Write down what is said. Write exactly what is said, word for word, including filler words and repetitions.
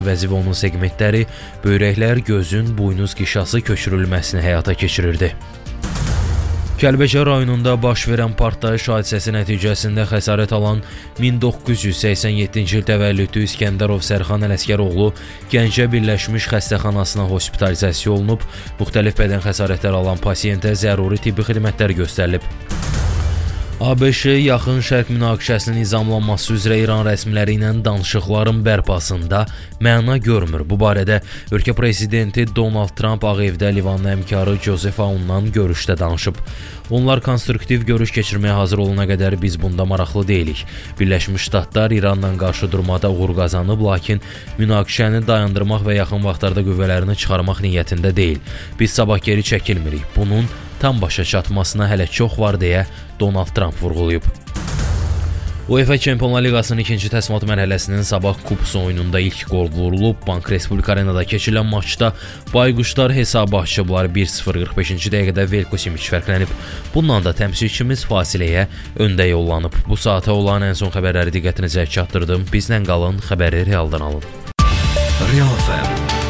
vəzifə onun segmentləri böyrəklər, gözün, buynuz qişası köçürülməsini həyata keçirirdi. Kəlbəcər rayonunda baş verən partlayış hadisəsi nəticəsində xəsarət alan min doqquz yüz səksən yeddinci il təvəllüdlü İskəndərov Sərxan Ələsgəroğlu Gəncə Birləşmiş Xəstəxanasına hospitalizasiya olunub, müxtəlif bədən xəsarətləri alan pasiyentə zəruri tibbi xidmətlər göstərilib. ABŞ Yaxın Şərq münaqişəsinin nizamlanması üzrə İran rəsmiləri ilə danışıqların bərpasında məna görmür. Bu barədə ölkə prezidenti Donald Trump Ağ Evdə Livanlı həmkarı Joseph Aounla görüşdə danışıb. Onlar konstruktiv görüş keçirməyə hazır olana qədər biz bunda maraqlı deyilik. Birləşmiş Ştatlar İranla qarşı durmada uğur qazanıb, lakin münaqişəni dayandırmaq və yaxın vaxtlarda qüvvələrini çıxarmaq niyyətində deyil. Biz sabah geri çəkilmirik. Bunun tam başa çatmasına hələ çox var deyə Donald Trump vurğulayıb. UEFA Çempionlar Liqasının ikinci təslimat mərhələsinin sabah kups oyununda ilk qol vurulub. Bank Respublika Arenada keçirilən maçda Bayquşlar hesabı açıblar. bir sıfır qırx beşinci dəqiqədə Velko Simic fərqlənib. Bununla da təmsilçimiz fasiləyə öndə yollanıb. Bu saata olan ən son xəbərləri diqqətinizə çatdırdım. Bizlə qalın, xəbəri realdan alın. Real F M